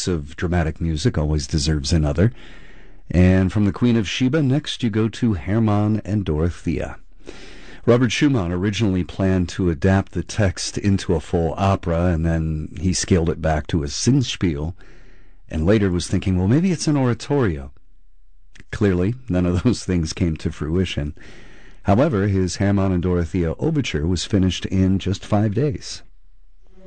of dramatic music always deserves another. And from the Queen of Sheba, next you go to Hermann and Dorothea. Robert Schumann originally planned to adapt the text into a full opera, and then he scaled it back to a Singspiel, and later was thinking, well, maybe it's an oratorio. Clearly, none of those things came to fruition. However, his Hermann and Dorothea overture was finished in just 5 days.